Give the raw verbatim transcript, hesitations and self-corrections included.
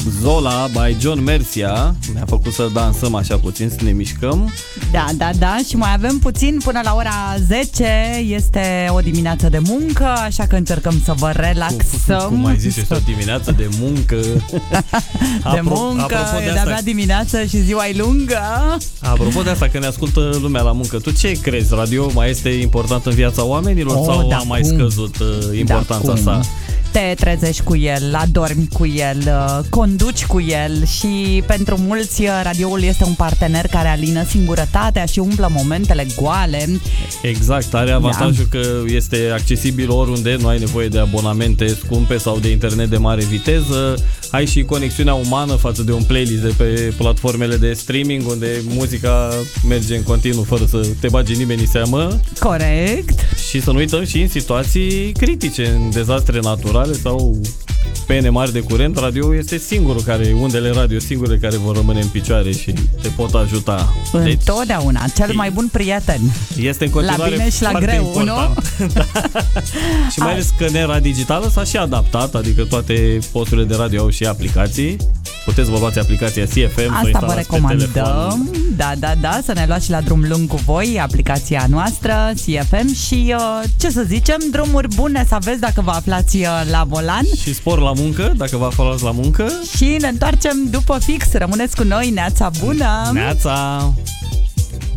Zola by John Mercia ne-a făcut să dansăm așa puțin, să ne mișcăm. Da, da, da, și mai avem puțin până la ora zece. Este o dimineață de muncă, așa că încercăm să vă relaxăm. Cum ai zis, este o dimineață de muncă. De muncă, de de-abia dimineață și ziua e lungă. Apropo de asta, că ne ascultă lumea la muncă, tu ce crezi? Radio mai este important în viața oamenilor oh, sau da, a mai cum? scăzut uh, importanța da, sa? Te trezești cu el, adormi cu el, conduci cu el și pentru mulți radioul este un partener care alină singurătatea și umplă momentele goale. Exact, are avantajul da. că este accesibil oriunde, nu ai nevoie de abonamente scumpe sau de internet de mare viteză, ai și conexiunea umană față de un playlist de pe platformele de streaming unde muzica merge în continuu fără să te bage nimeni în seamă. Corect. Și să nu uităm și în situații critice, în dezastre naturale sau pene mari de curent, radio este singurul care, undele radio singure care vor rămâne în picioare și te pot ajuta. Deci, întotdeauna, cel mai bun prieten. Este în continuare la bine și la greu, important. Nu? Da. Și mai ales că în era digitală s-a și adaptat, adică toate posturile de radio au și aplicații. Puteți vă luați aplicația C F M. Asta vă recomandăm. Da, da, da, să ne luați și la drum lung cu voi aplicația noastră C F M și uh, ce să zicem, drumuri bune să aveți dacă vă aflați uh, la volan. Și spor la muncă, dacă vă aflați la muncă. Și ne întoarcem după fix. Rămâneți cu noi, neața bună. Neața.